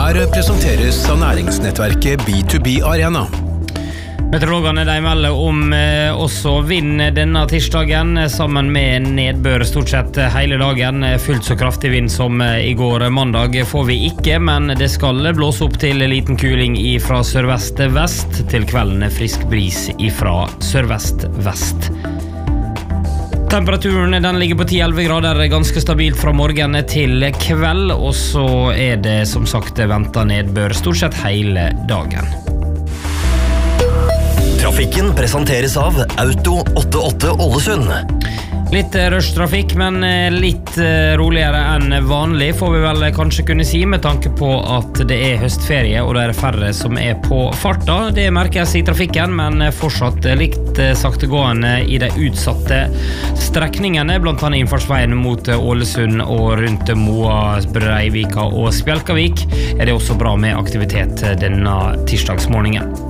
Her presenteres av næringsnettverket B2B Arena. Meteorologene de melder om også vind denne tirsdagen, sammen med nedbør stort sett hele dagen. Fullt så kraftig vind som i går mandag får vi ikke, men det skal blåse opp til liten kuling fra sørvest-vest, til kvelden frisk bris fra sørvest-vest. Temperaturen den ligger på 10-11 grader, ganske stabilt fra morgen til kveld, og så det som sagt ventet nedbør stort sett hele dagen. Trafikken presenteres av Auto 88 Ålesund. Litt rushtrafikk, men litt roligere enn vanlig, får vi vel kanskje kunne si, med tanke på at det høstferie, og det færre som på farta. Det merkes i trafikken, men fortsatt litt saktegående i de utsatte strekningene, blant annet innfartsveien mot Ålesund og rundt Moa, Breivika og Spjelkavik. Det også bra med aktivitet denne tirsdagsmorgenen.